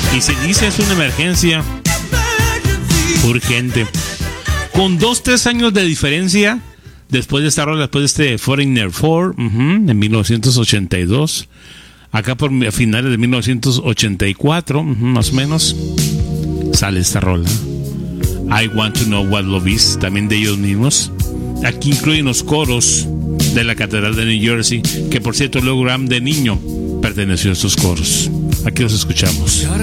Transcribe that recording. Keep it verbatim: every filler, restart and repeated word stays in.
Y se dice es una emergencia urgente. Con dos, tres años de diferencia, después de esta rola, después de este Foreigner cuatro, uh-huh, en mil novecientos ochenta y dos, acá por finales de mil novecientos ochenta y cuatro, uh-huh, más o menos, sale esta rola. I Want to Know What Love Is, también de ellos mismos. Aquí incluyen los coros de la Catedral de New Jersey, que por cierto, luego Graham de niño perteneció a estos coros. Aquí los escuchamos.